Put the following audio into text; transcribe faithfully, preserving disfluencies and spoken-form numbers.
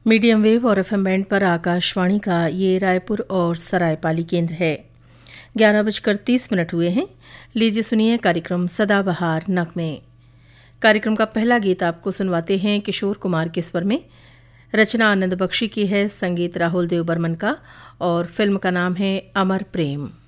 Medium wave और FM band पर आकाशवाणी का ये रायपुर और सरायपाली केंद्र है। ग्यारह बजकर तीस मिनट हुए हैं। लीजिए सुनिए कार्यक्रम सदाबहार नगमे। कार्यक्रम का पहला गीत आपको सुनवाते हैं किशोर कुमार के स्वर में। रचना आनंद बख्शी की है, संगीत राहुल देव बर्मन का, और फिल्म का नाम है अमर प्रेम।